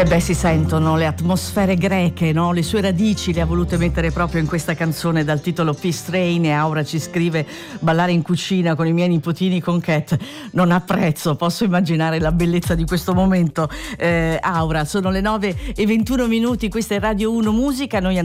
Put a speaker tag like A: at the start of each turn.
A: E beh, si sentono le atmosfere greche, no? Le sue radici le ha volute mettere proprio in questa canzone dal titolo Peace Train. E Aura ci scrive: ballare in cucina con i miei nipotini con Cat non ha prezzo, posso immaginare la bellezza di questo momento. Aura, sono le 9:21, questa è Radio 1 Musica, noi